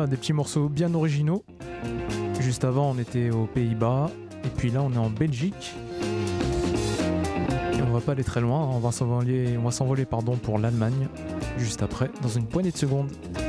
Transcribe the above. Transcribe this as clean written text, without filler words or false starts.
voilà, des petits morceaux bien originaux. Juste avant, on était aux Pays-Bas. Et puis là, on est en Belgique. Et on va pas aller très loin. On va s'envoler pour l'Allemagne. Juste après, dans une poignée de secondes.